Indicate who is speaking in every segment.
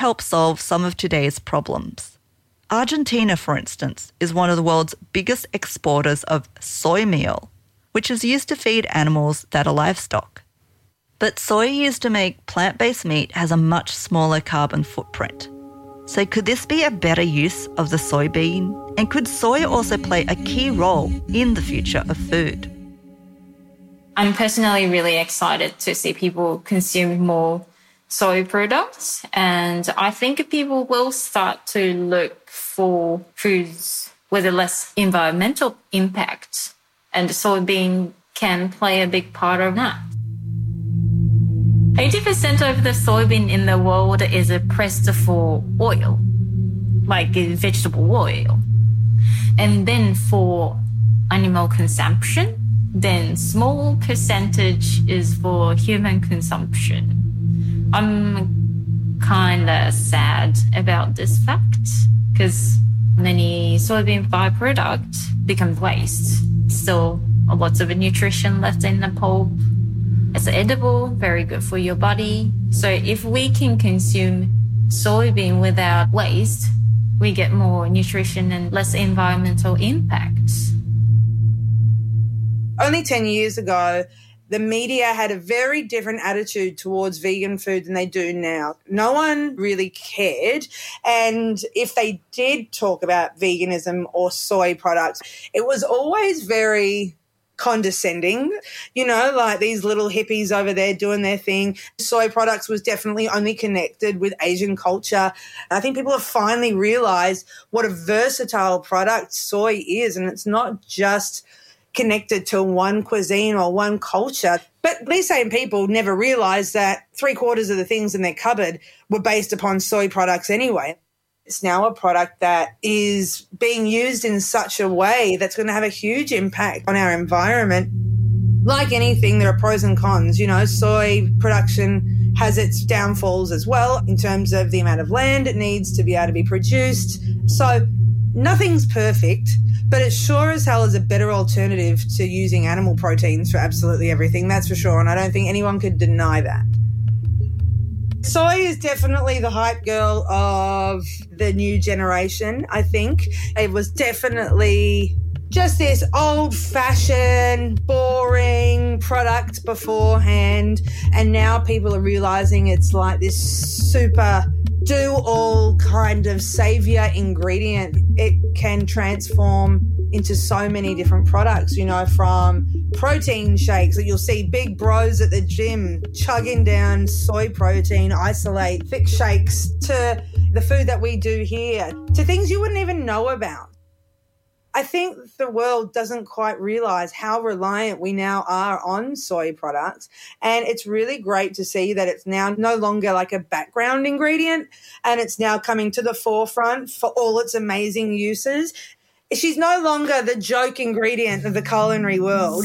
Speaker 1: help solve some of today's problems. Argentina, for instance, is one of the world's biggest exporters of soy meal, which is used to feed animals that are livestock. But soy used to make plant-based meat has a much smaller carbon footprint. So could this be a better use of the soybean? And could soy also play a key role in the future of food?
Speaker 2: I'm personally really excited to see people consume more soy products, and I think people will start to look for foods with a less environmental impact, and the soybean can play a big part of that. 80% of the soybean in the world is pressed for oil, like vegetable oil. And then for animal consumption, then small percentage is for human consumption. I'm kind of sad about this fact because many soybean byproducts become waste. Still, lots of nutrition left in the pulp. It's edible, very good for your body. So if we can consume soybean without waste, we get more nutrition and less environmental impacts.
Speaker 3: Only 10 years ago, the media had a very different attitude towards vegan food than they do now. No one really cared. And if they did talk about veganism or soy products, it was always very condescending, you know, like these little hippies over there doing their thing. Soy products was definitely only connected with Asian culture. I think people have finally realized what a versatile product soy is, and it's not just connected to one cuisine or one culture. But these same people never realised that 3/4 of the things in their cupboard were based upon soy products anyway. It's now a product that is being used in such a way that's going to have a huge impact on our environment. Like anything, there are pros and cons. You know, soy production has its downfalls as well in terms of the amount of land it needs to be able to be produced. So nothing's perfect, but it sure as hell is a better alternative to using animal proteins for absolutely everything, that's for sure, and I don't think anyone could deny that. Soy is definitely the hype girl of the new generation, I think. It was definitely just this old-fashioned, boring product beforehand, and now people are realising it's like this super do-all kind of saviour ingredient. It can transform into so many different products, you know, from protein shakes that you'll see big bros at the gym chugging down soy protein, isolate, thick shakes, to the food that we do here, to things you wouldn't even know about. I think the world doesn't quite realise how reliant we now are on soy products, and it's really great to see that it's now no longer like a background ingredient, and it's now coming to the forefront for all its amazing uses. She's no longer the joke ingredient of the culinary world.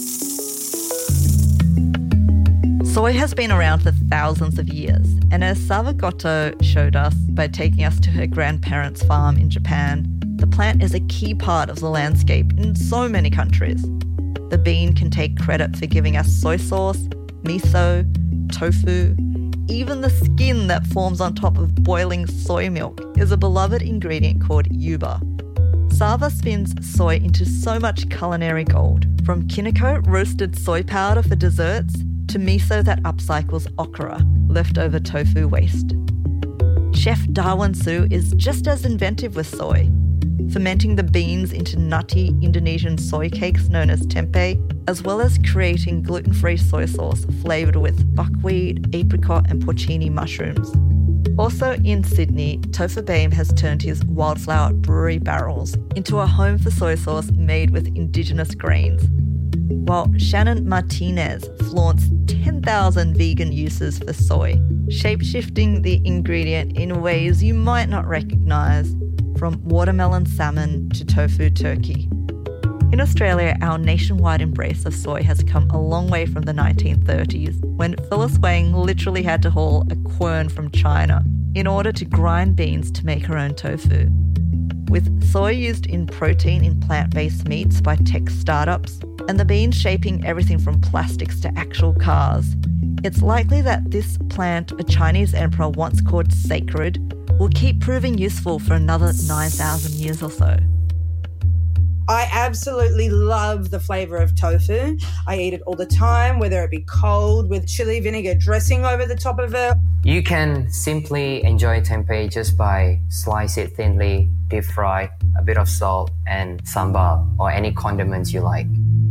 Speaker 1: Soy has been around for thousands of years, and as Sava Goto showed us by taking us to her grandparents' farm in Japan, the plant is a key part of the landscape in so many countries. The bean can take credit for giving us soy sauce, miso, tofu. Even the skin that forms on top of boiling soy milk is a beloved ingredient called yuba. Sava spins soy into so much culinary gold, from kiniko roasted soy powder for desserts to miso that upcycles okra, leftover tofu waste. Chef Darwin Su is just as inventive with soy, fermenting the beans into nutty Indonesian soy cakes known as tempeh, as well as creating gluten-free soy sauce flavoured with buckwheat, apricot and porcini mushrooms. Also in Sydney, Topher Behm has turned his Wildflower brewery barrels into a home for soy sauce made with indigenous grains, while Shannon Martinez flaunts 10,000 vegan uses for soy, shape-shifting the ingredient in ways you might not recognise, from watermelon salmon to tofu turkey. In Australia, our nationwide embrace of soy has come a long way from the 1930s, when Phyllis Wang literally had to haul a quern from China in order to grind beans to make her own tofu. With soy used in protein in plant-based meats by tech startups, and the beans shaping everything from plastics to actual cars, it's likely that this plant a Chinese emperor once called sacred will keep proving useful for another 9,000 years or so.
Speaker 3: I absolutely love the flavour of tofu. I eat it all the time, whether it be cold with chili vinegar dressing over the top of it.
Speaker 4: You can simply enjoy tempeh just by slice it thinly, deep fry, a bit of salt and sambal or any condiments you like.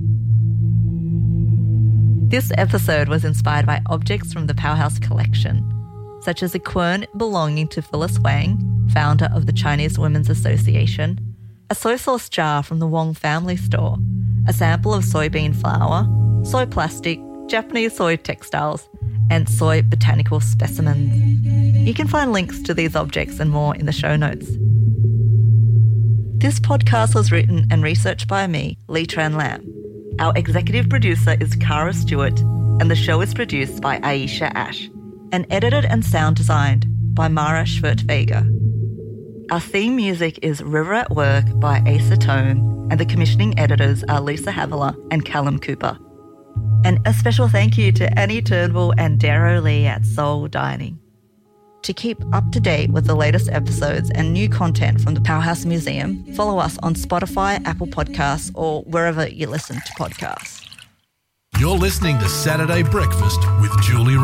Speaker 1: This episode was inspired by objects from the Powerhouse collection, such as a quern belonging to Phyllis Wang, founder of the Chinese Women's Association, a soy sauce jar from the Wong family store, a sample of soybean flour, soy plastic, Japanese soy textiles, and soy botanical specimens. You can find links to these objects and more in the show notes. This podcast was written and researched by me, Lee Tran Lam. Our executive producer is Cara Stewart, and the show is produced by Aisha Ash, and edited and sound designed by Mara Schwert-Vega. Our theme music is River at Work by Asa Tone, and the commissioning editors are Lisa Havila and Callum Cooper. And a special thank you to Annie Turnbull and Darrow Lee at Soul Dining. To keep up to date with the latest episodes and new content from the Powerhouse Museum, follow us on Spotify, Apple Podcasts, or wherever you listen to podcasts.
Speaker 5: You're listening to Saturday Breakfast with Julie